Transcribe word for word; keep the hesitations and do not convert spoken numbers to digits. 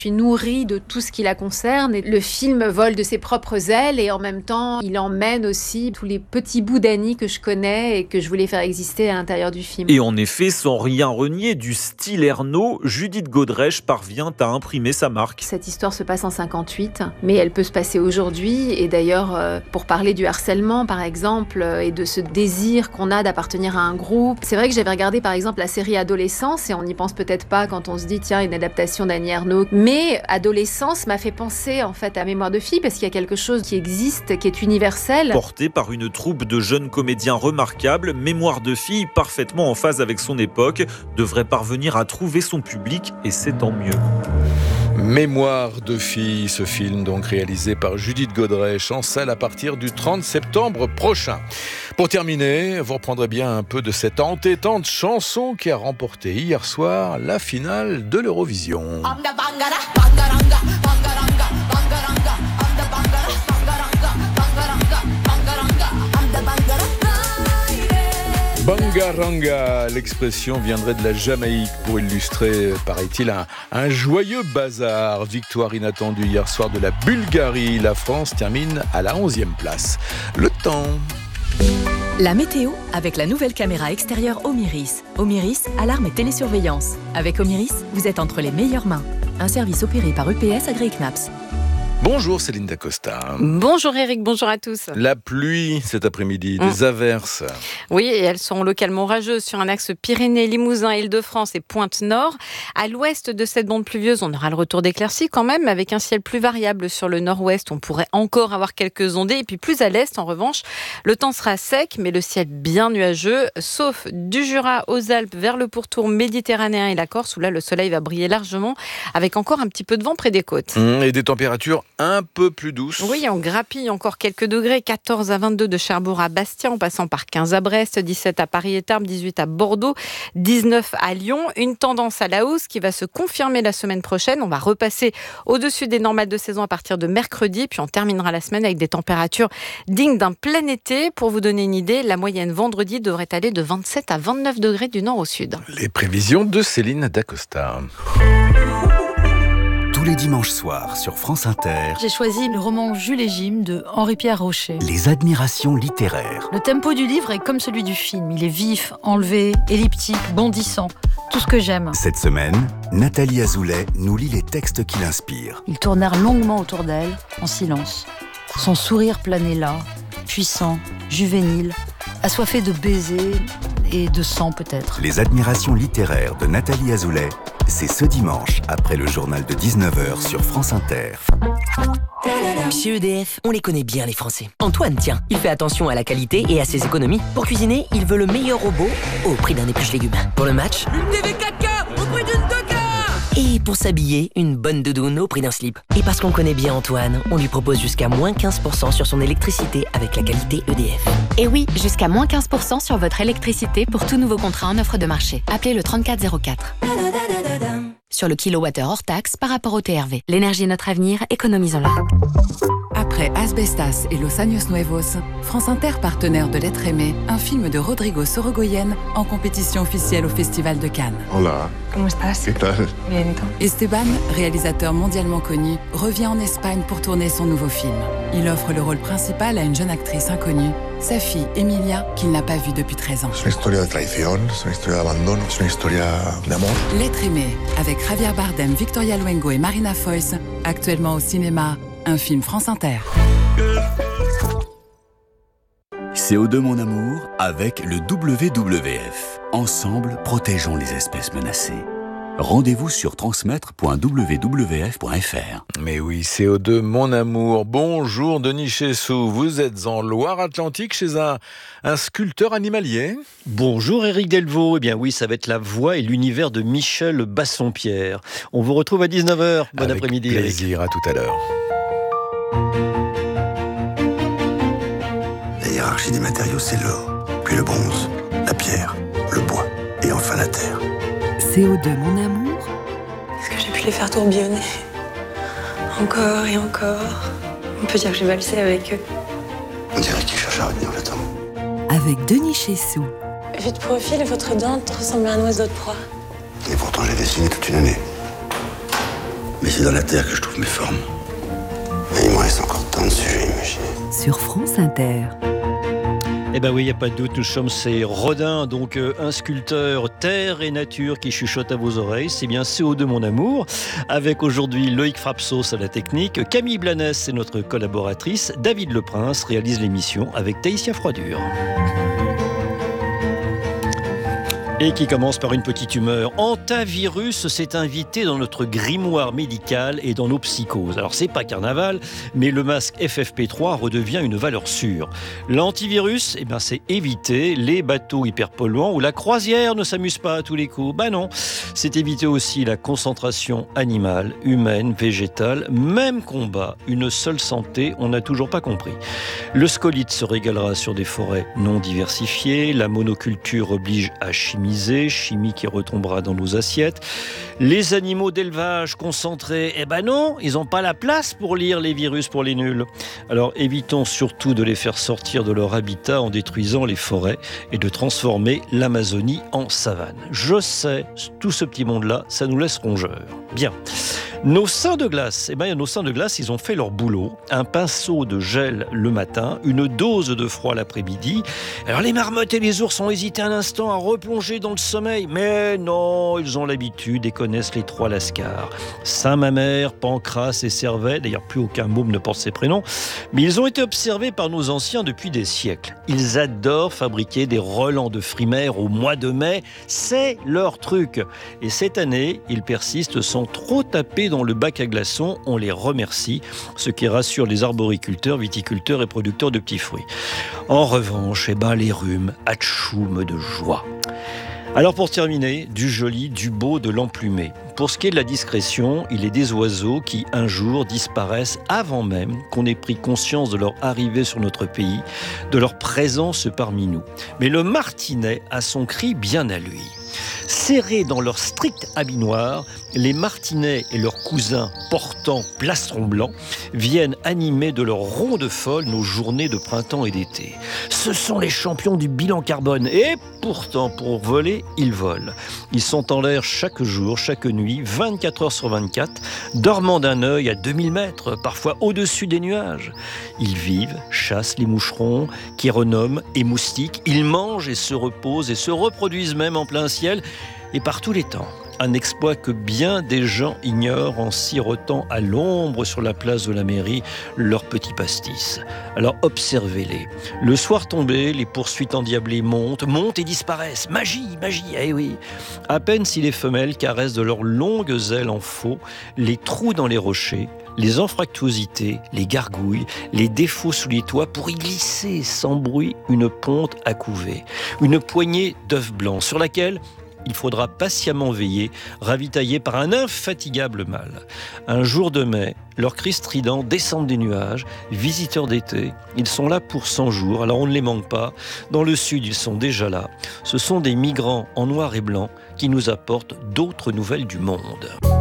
Je suis nourrie de tout ce qui la concerne et le film vole de ses propres ailes et en même temps, il emmène aussi tous les petits bouts d'Annie que je connais et que je voulais faire exister à l'intérieur du film. Et en effet, sans rien renier du style Ernaux, Judith Godrèche parvient à imprimer sa marque. Cette histoire se passe en cinquante-huit, mais elle peut se passer aujourd'hui. Et d'ailleurs, euh, pour parler du harcèlement, par exemple, euh, et de ce désir qu'on a d'appartenir à un groupe, c'est vrai que j'avais regardé, par exemple, la série Adolescence, et on n'y pense peut-être pas quand on se dit, tiens, une adaptation d'Annie Ernaux. Mais Adolescence m'a fait penser, en fait, à Mémoire de fille, parce qu'il y a quelque chose qui existe, qui est universel. Porté par une troupe de jeunes comédiens remarquables, Mémoire de fille, parfaitement en phase avec son époque, devrait parvenir à trouver son public, et c'est tant mieux. Mémoire de fille, ce film donc réalisé par Judith Godrèche en salle à partir du trente septembre prochain. Pour terminer, vous reprendrez bien un peu de cette entêtante chanson qui a remporté hier soir la finale de l'Eurovision. Bangaranga, l'expression viendrait de la Jamaïque pour illustrer, paraît-il, un, un joyeux bazar. Victoire inattendue hier soir de la Bulgarie. La France termine à la onzième place. Le temps. La météo avec la nouvelle caméra extérieure Omiris. Omiris, alarme et télésurveillance. Avec Omiris, vous êtes entre les meilleures mains. Un service opéré par U P S agréé C N A P S. Bonjour Céline Dacosta. Bonjour Eric, bonjour à tous. La pluie cet après-midi, mmh. des averses. Oui, et elles sont localement orageuses sur un axe Pyrénées-Limousin, Île-de-France et Pointe-Nord. À l'ouest de cette bande pluvieuse, on aura le retour d'éclaircies quand même, avec un ciel plus variable sur le nord-ouest. On pourrait encore avoir quelques ondées. Et puis plus à l'est, en revanche, le temps sera sec, mais le ciel bien nuageux, sauf du Jura aux Alpes vers le pourtour méditerranéen et la Corse, où là le soleil va briller largement, avec encore un petit peu de vent près des côtes. Mmh, et des températures un peu plus douce. Oui, on grappille encore quelques degrés, quatorze à vingt-deux de Cherbourg à Bastia, en passant par quinze à Brest, dix-sept à Paris et Tarbes, dix-huit à Bordeaux, dix-neuf à Lyon. Une tendance à la hausse qui va se confirmer la semaine prochaine. On va repasser au-dessus des normales de saison à partir de mercredi, puis on terminera la semaine avec des températures dignes d'un plein été. Pour vous donner une idée, la moyenne vendredi devrait aller de vingt-sept à vingt-neuf degrés du nord au sud. Les prévisions de Céline Dacosta. Tous les dimanches soirs sur France Inter. J'ai choisi le roman Jules et Jim de Henri-Pierre Rocher. Les admirations littéraires. Le tempo du livre est comme celui du film. Il est vif, enlevé, elliptique, bondissant. Tout ce que j'aime. Cette semaine, Nathalie Azoulay nous lit les textes qui l'inspirent. Ils tournèrent longuement autour d'elle, en silence. Son sourire planait là, puissant, juvénile, assoiffé de baisers et de sang peut-être. Les admirations littéraires de Nathalie Azoulay, c'est ce dimanche, après le journal de dix-neuf heures sur France Inter. Chez E D F, on les connaît bien les Français. Antoine, tiens, il fait attention à la qualité et à ses économies. Pour cuisiner, il veut le meilleur robot au prix d'un épluche légumes. Pour le match, une T V quatre K au prix d'une deux K. Et pour s'habiller, une bonne doudoune au prix d'un slip. Et parce qu'on connaît bien Antoine, on lui propose jusqu'à moins quinze pour cent sur son électricité avec la qualité E D F. Et oui, jusqu'à moins quinze pour cent sur votre électricité pour tout nouveau contrat en offre de marché. Appelez le trente-quatre zéro quatre. Sur le kilowattheure hors taxe par rapport au T R V. L'énergie est notre avenir, économisons-la. Après Asbestas et Los Años Nuevos, France Inter, partenaire de L'être aimé, un film de Rodrigo Sorogoyen en compétition officielle au Festival de Cannes. Hola. ¿Cómo estás? ¿Qué tal? Bien, ¿y tú? Esteban, réalisateur mondialement connu, revient en Espagne pour tourner son nouveau film. Il offre le rôle principal à une jeune actrice inconnue, sa fille Emilia, qu'il n'a pas vue depuis treize ans. C'est une histoire de traición, c'est une histoire d'abandon, c'est une histoire d'amour. L'être aimé, avec Javier Bardem, Victoria Luengo et Marina Foïs, actuellement au cinéma, un film France Inter. C O deux mon amour avec le W W F. Ensemble, protégeons les espèces menacées. Rendez-vous sur transmettre point w w f point f r. Mais oui, C O deux mon amour. Bonjour Denis Chessou, vous êtes en Loire-Atlantique chez un, un sculpteur animalier. Bonjour Éric Delvaux. Eh bien oui, ça va être la voix et l'univers de Michel Bassompierre. On vous retrouve à dix-neuf heures. Bon Avec après-midi plaisir, Eric. À tout à l'heure. La hiérarchie des matériaux, c'est l'or, puis le bronze, la pierre, le bois et enfin la terre. C O deux mon amour. Est-ce que j'ai pu les faire tourbillonner encore et encore? On peut dire que j'ai valsé avec eux. On dirait qu'ils cherchent à retenir le temps. Avec Denis Chessou. Vu de profil, votre dent ressemble à un oiseau de proie. Et pourtant, j'ai dessiné toute une année. Mais c'est dans la terre que je trouve mes formes. Et il me reste encore tant de sujets imaginés. Sur France Inter. Eh bien oui, il n'y a pas de doute, nous sommes ces Rodin, donc euh, un sculpteur terre et nature qui chuchote à vos oreilles. C'est bien C O deux mon amour, avec aujourd'hui Loïc Frapsos à la technique, Camille Blanes c'est notre collaboratrice, David Leprince réalise l'émission avec Taïsia Froidure. Et qui commence par une petite humeur. Antivirus s'est invité dans notre grimoire médical et dans nos psychoses. Alors c'est pas carnaval, mais le masque F F P trois redevient une valeur sûre. L'antivirus, eh ben, c'est éviter les bateaux hyperpolluants où la croisière ne s'amuse pas à tous les coups. Ben non, c'est éviter aussi la concentration animale, humaine, végétale. Même combat, une seule santé, on n'a toujours pas compris. Le scolite se régalera sur des forêts non diversifiées. La monoculture oblige à chimiser. Chimie qui retombera dans nos assiettes. Les animaux d'élevage concentrés, eh ben non, ils n'ont pas la place pour lire les virus pour les nuls. Alors évitons surtout de les faire sortir de leur habitat en détruisant les forêts et de transformer l'Amazonie en savane. Je sais, tout ce petit monde-là, ça nous laisse rongeurs. Bien. Nos seins de glace, eh ben, nos seins de glace, ils ont fait leur boulot. Un pinceau de gel le matin, une dose de froid l'après-midi. Alors les marmottes et les ours ont hésité un instant à replonger dans le sommeil. Mais non, ils ont l'habitude et connaissent les trois lascars. Saint-Mamère, Pancras et Cervet, d'ailleurs plus aucun môme ne porte ces prénoms, mais ils ont été observés par nos anciens depuis des siècles. Ils adorent fabriquer des relents de frimaire au mois de mai, c'est leur truc. Et cette année, ils persistent sans trop taper dans le bac à glaçons, on les remercie, ce qui rassure les arboriculteurs, viticulteurs et producteurs de petits fruits. En revanche, eh ben, les rhumes atchoum de joie. Alors pour terminer, du joli, du beau, de l'emplumé. Pour ce qui est de la discrétion, il est des oiseaux qui, un jour, disparaissent avant même qu'on ait pris conscience de leur arrivée sur notre pays, de leur présence parmi nous. Mais le martinet a son cri bien à lui. Serrés dans leur strict habit noir, les martinets et leurs cousins portant plastron blanc viennent animer de leur ronde folle nos journées de printemps et d'été. Ce sont les champions du bilan carbone et pourtant pour voler, ils volent. Ils sont en l'air chaque jour, chaque nuit, vingt-quatre heures sur vingt-quatre, dormant d'un œil à deux mille mètres, parfois au-dessus des nuages. Ils vivent, chassent les moucherons, qui renomment et moustiques. Ils mangent et se reposent et se reproduisent même en plein ciel et par tous les temps. Un exploit que bien des gens ignorent en sirotant à l'ombre sur la place de la mairie leurs petits pastis. Alors observez-les. Le soir tombé, les poursuites endiablées montent, montent et disparaissent. Magie, magie, eh oui. À peine si les femelles caressent de leurs longues ailes en faux les trous dans les rochers, les anfractuosités, les gargouilles, les défauts sous les toits pour y glisser sans bruit une ponte à couver. Une poignée d'œufs blancs sur laquelle il faudra patiemment veiller, ravitaillés par un infatigable mâle. Un jour de mai, leurs cris stridents descendent des nuages, visiteurs d'été. Ils sont là pour cent jours, alors on ne les manque pas. Dans le sud, ils sont déjà là. Ce sont des migrants en noir et blanc qui nous apportent d'autres nouvelles du monde.